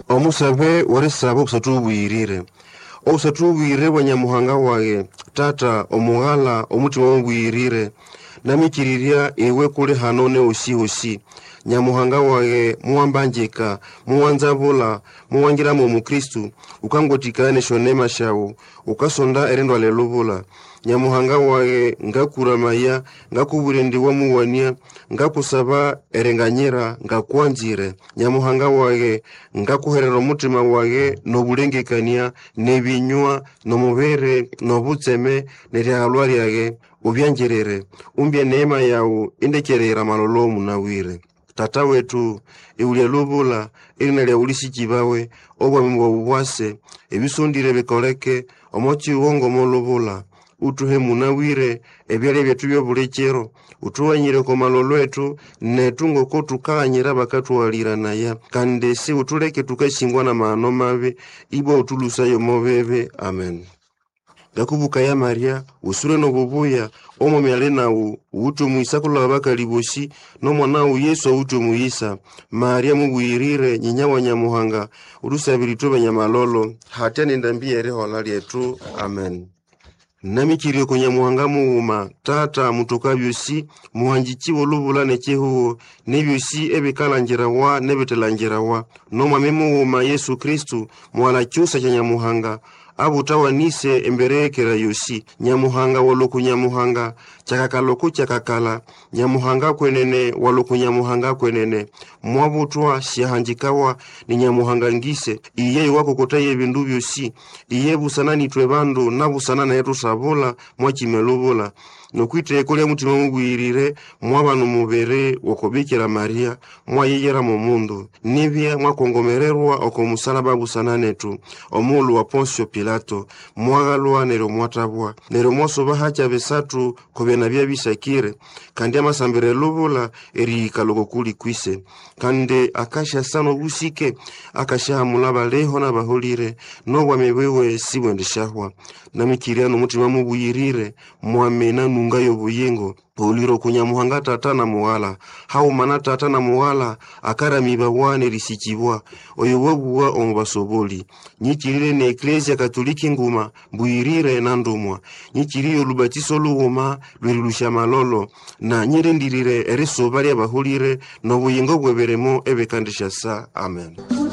omusabe warisaba okusatubwirire okusatubwirire wanyamuhanga waye tata omughala omutima wabwirire namikiriria ewe kuli hanone osi nyamuhanga waye muwambanjika muwanzabula muwangiramo omukristu ukangotikane shonema shawo ukasonda erendwa lelubula nyamuhanga waye ngakuramaya ngakuburendiwa muwania ngakusaba erenganyira ngakwanzire nyamuhanga waye ngakuherera omutima waye nobulengekania nebinywa nomubere nobutseme neryahalwa lyage ubyanjerere umbye neema yawu indekerera malolo munawire tata wetu iulya lubula ilina lya ulisikibawe obwami bwa ubwase ebisundire bikoleke omochi uongo molubula utuhe munawire ebyale byetu byobulekero utuwanyire ko malolo etu netungo ko tukanyira bakatwalira naya kandi si utuleke tukashingwa na maano mabe ibo utulusayo mobebe amen. Gakubuka ya Maria usure no bubuya omo myale nawo utu muisakula bakaliboshi no mwana Yesu utu muisa Maria mubwirire nyinya wa nyamuhanga urusabirito banyamalolo hatene ndambie reho lyetu amen. Namikiri ko nyamuhanga muuma tata mutoka byosi muhanjiki wolubula necheho nebyosi ebikalangira wa nebetelangira wa no mwame muuma Yesu Kristu mwala cyusa cya nyamuhanga abutawanise emberekera yosi nyamuhanga waloku nyamuhanga chakakaloku chakakala nyamuhanga kwenene waloku nyamuhanga kwenene mwabutwa shihanjikawa ni nyamuhanga ngise iye wako kotaye bindu byosi iye busana nitwe bandu nabusana na yetu sabola mwachimelubula nokwite kole mutima mugwirire mwabanu mubere wokobikira Maria mwayeyera mu mundu nibya mwakongomererwa okomusalaba busana netu omulu wa Poncio Pilato mwagalwa nero mwatabwa nero mwasoba hacha besatu kobena bya bisakire kandi amasambere lubula eri kaloko kuli kwise kandi akasha sano busike akasha mulaba leho na baholire no wamewewe siwendeshahwa namikiriano mutima mubwirire mwamena nungayo buyengo uliro kunyamuhanga tata na muwala hau mana tata na muwala akaramiba wane risikibwa oyobobuwa omubasoboli nyikirire ne Ecclesia Katoliki nguma mbuyirire na ndumwa nyikiriyo lubatiso luwoma lwirulusha malolo na nyirendirire erisoba lya bahulire no buyengo bweberemo ebekandisha sa amen.